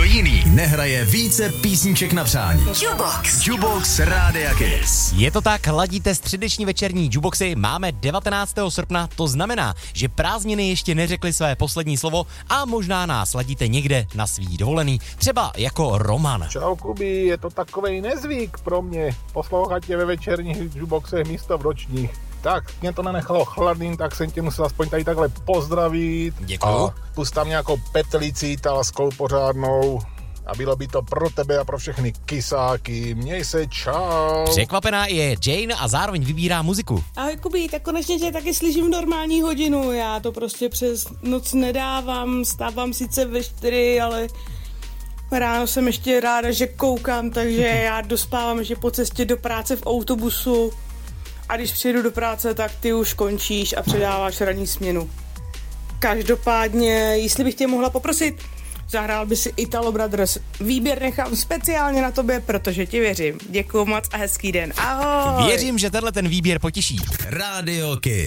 jiný nehraje více písniček na přání. Jukebox Rádia Kiss. Je to tak, ladíte středeční večerní Jukeboxy, máme 19. srpna, to znamená, že prázdniny ještě neřekly své poslední slovo a možná nás ladíte někde na svý dovolený, třeba jako Roman. Čau Kubi, je to takovej nezvyk pro mě poslouchat tě ve večerních Jukeboxech místo v ročních. Tak, mě to nenechalo chladným, tak jsem tě musel aspoň tady takhle pozdravit. Děkuju. A pust tam nějakou petlici italskou pořádnou. A bylo by to pro tebe a pro všechny kysáky. Měj se, čau. Překvapená je Jane a zároveň vybírá muziku. Ahoj Kubi, tak konečně tě taky slyším v normální hodinu. Já to prostě přes noc nedávám, stávám sice ve 4, ale ráno jsem ještě ráda, že koukám, takže já dospávám, že po cestě do práce v autobusu. A když přijedu do práce, tak ty už končíš a předáváš ranní směnu. Každopádně, jestli bych tě mohla poprosit, zahrál by si Italo Brothers. Výběr nechám speciálně na tobě, protože ti věřím. Děkuju moc a hezký den. Ahoj! Věřím, že tenhle ten výběr potěší. Radio Kiss.